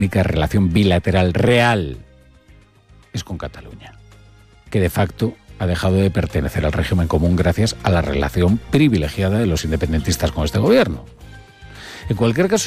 única relación bilateral real es con Cataluña, que de facto ha dejado de pertenecer al régimen común gracias a la relación privilegiada de los independentistas con este gobierno. En cualquier caso,